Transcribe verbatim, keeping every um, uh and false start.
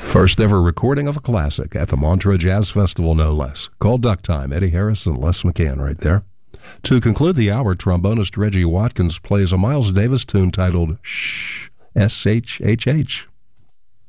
First ever recording of a classic at the Montreux Jazz Festival, no less. Called Duck Time, Eddie Harris and Les McCann right there. To conclude the hour, trombonist Reggie Watkins plays a Miles Davis tune titled Shh, S H H H.